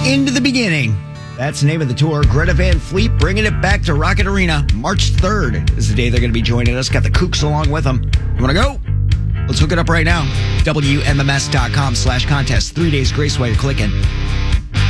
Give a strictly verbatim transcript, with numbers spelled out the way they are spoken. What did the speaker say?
Into the Beginning. That's the name of the tour. Greta Van Fleet bringing it back to Rocket Arena. March third is the day they're going to be joining us. Got the Kooks along with them. You want to go? Let's hook it up right now. W M M S dot com slash contest. Three days grace while you're clicking.